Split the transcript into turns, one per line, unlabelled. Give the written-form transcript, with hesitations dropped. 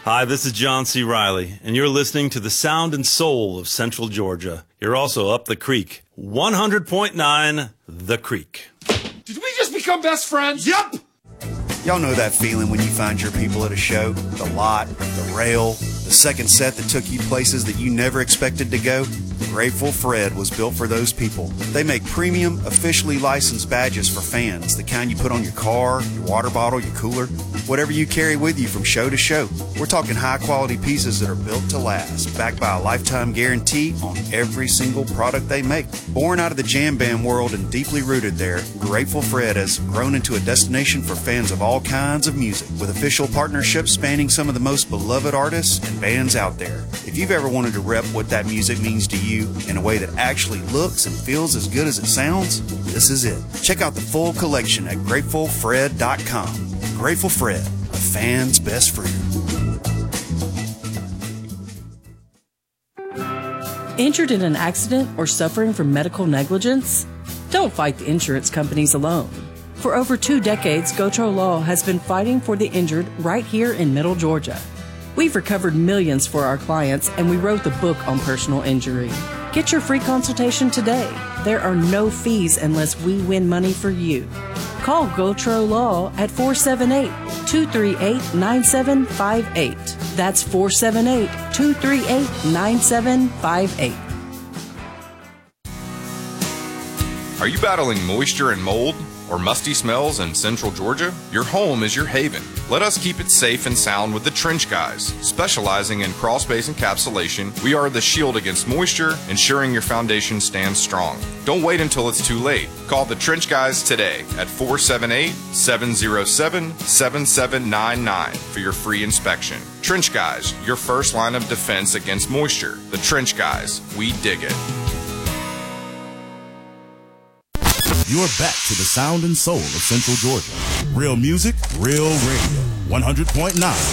Hi, this is John C. Riley, and you're listening to the sound and soul of Central Georgia. You're also up the creek. 100.9 The Creek.
Did we just become best friends?
Yep! Y'all know that feeling when you find your people at a show? The lot, the rail, the second set that took you places that you never expected to go? Grateful Fred was built for those people. They make premium, officially licensed badges for fans, the kind you put on your car, your water bottle, your cooler, whatever you carry with you from show to show. We're talking high-quality pieces that are built to last, backed by a lifetime guarantee on every single product they make. Born out of the jam band world and deeply rooted there, Grateful Fred has grown into a destination for fans of all kinds of music, with official partnerships spanning some of the most beloved artists and bands out there. If you've ever wanted to rep what that music means to you in a way that actually looks and feels as good as it sounds, this is it. Check out the full collection at GratefulFred.com. Grateful Fred, a fan's best friend.
Injured in an accident or suffering from medical negligence? Don't fight the insurance companies alone. For over 2 decades, Gotro Law has been fighting for the injured right here in Middle Georgia. We've recovered millions for our clients, and we wrote the book on personal injury. Get your free consultation today. There are no fees unless we win money for you. Call Gotro Law at 478-238-9758. That's 478-238-9758.
Are you battling moisture and mold or musty smells in Central Georgia? Your home is your haven. Let us keep it safe and sound with the Trench Guys. Specializing in crawl space encapsulation, we are the shield against moisture, ensuring your foundation stands strong. Don't wait until it's too late. Call the Trench Guys today at 478-707-7799 for your free inspection. Trench Guys, your first line of defense against moisture. The Trench Guys, we dig it.
You're back to the sound and soul of Central Georgia. Real music, real radio. 100.9